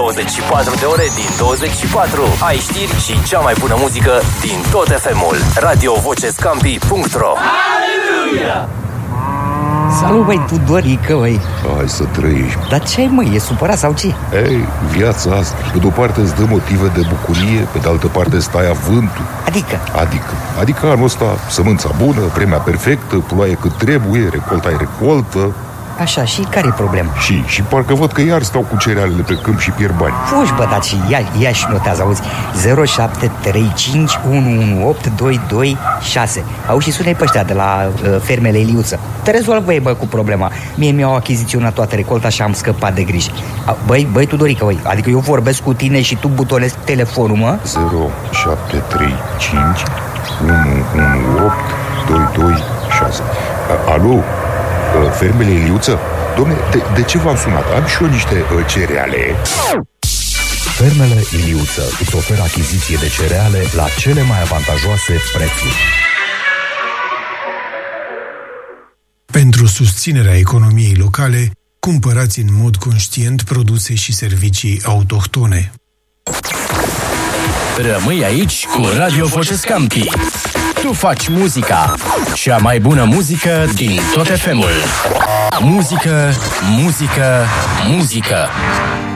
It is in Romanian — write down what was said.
24 de ore din 24. Ai știri și cea mai bună muzică din tot FM-ul. radiovocescampi.ro. Aleluia! Salut, băi, Tudorică, băi. Hai să trăiești. Dar ce ai, măi, e supărat sau ce? Ei, viața asta, pe de-o parte îți dă motive de bucurie, pe de altă parte stai avântul. Adică anul ăsta sămânța bună, vremea perfectă, ploaie cât trebuie, recolta e recoltă. Așa, și care e problema? Și parcă văd că iar stau cu cerealele pe câmp și pierd bani. Fugi, bă, dar și ia și notează, auzi, 0735 118 226. Auzi, și sună-i pe ăștia de la fermele Iliuță. Te rezolvă ei, bă, cu problema. Mie mi-au achiziționat toată recolta și am scăpat de griji. Băi, Tudorică, băi, adică eu vorbesc cu tine și tu butonezi telefonul, mă? 0735 118 226. Alo? Fermele Iliuță? Dom'le, de ce v-am sunat? Am și eu niște cereale. Fermele Iliuță îți oferă achiziție de cereale la cele mai avantajoase prețuri. Pentru susținerea economiei locale, cumpărați în mod conștient produse și servicii autohtone. Rămâi aici cu Radio Vocescampi. Tu faci muzica, cea mai bună muzică din tot FM-ul. Muzică, muzică, muzică.